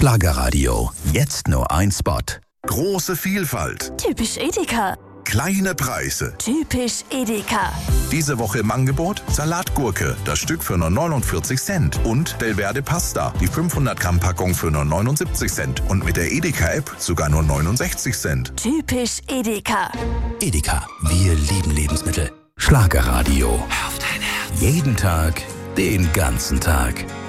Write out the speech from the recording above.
Schlagerradio. Jetzt nur ein Spot. Große Vielfalt. Typisch Edeka. Kleine Preise. Typisch Edeka. Diese Woche im Angebot Salatgurke, das Stück für nur 49 Cent. Und Delverde Pasta, die 500 Gramm Packung für nur 79 Cent. Und mit der Edeka-App sogar nur 69 Cent. Typisch Edeka. Edeka, wir lieben Lebensmittel. Schlagerradio. Hör auf dein Herz. Jeden Tag, den ganzen Tag.